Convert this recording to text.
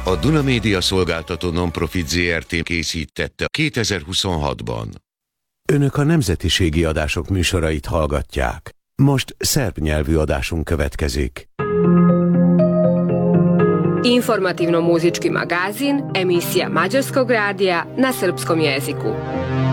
A Duna Média Szolgáltató Nonprofit Zrt. Készítette 2026-ban. Önök a nemzetiségi adások műsorait hallgatják. Most szerb nyelvű adásunk következik. Informativno-muzički magazin, emisija Mađarskog radija na srpskom jeziku.